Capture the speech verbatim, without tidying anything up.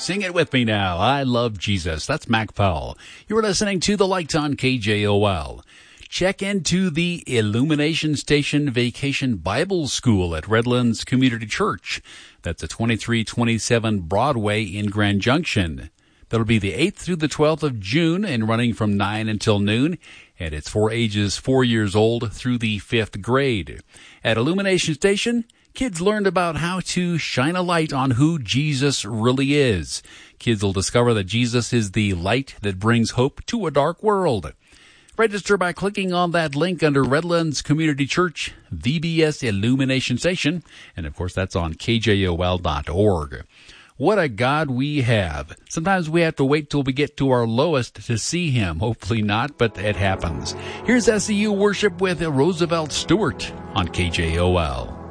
Sing it with me now. I love Jesus. That's Mac Powell. You are listening to The Light on K J O L. Check into the Illumination Station Vacation Bible School at Redlands Community Church. That's at twenty-three twenty-seven Broadway in Grand Junction. That'll be the eighth through the twelfth of June and running from nine until noon. And it's for ages four years old through the fifth grade. At Illumination Station, kids learned about how to shine a light on who Jesus really is. Kids will discover that Jesus is the light that brings hope to a dark world. Register by clicking on that link under Redlands Community Church, V B S Illumination Station. And of course, that's on K J O L dot org. What a God we have. Sometimes we have to wait till we get to our lowest to see him. Hopefully not, but it happens. Here's S C U Worship with Roosevelt Stewart on K J O L.